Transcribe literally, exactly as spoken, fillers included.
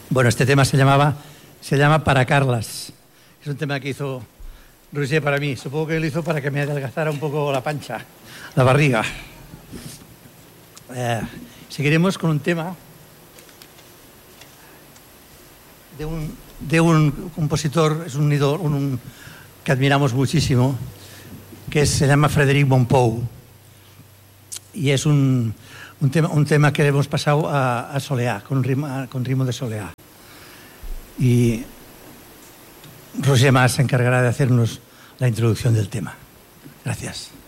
Bueno, este tema se llamaba, se llama Para Carlas. Es un tema que hizo Roger para mí. Supongo que lo hizo para que me adelgazara un poco la pancha, la barriga. Eh, seguiremos con un tema de un, de un compositor, es un ídolo, un, un, que admiramos muchísimo, que se llama Frédéric Mompou. Y es un, un, tema, un tema que hemos pasado a, a soleá, con ritmo, con ritmo de soleá. Y Roger Mas se encargará de hacernos la introducción del tema. Gracias.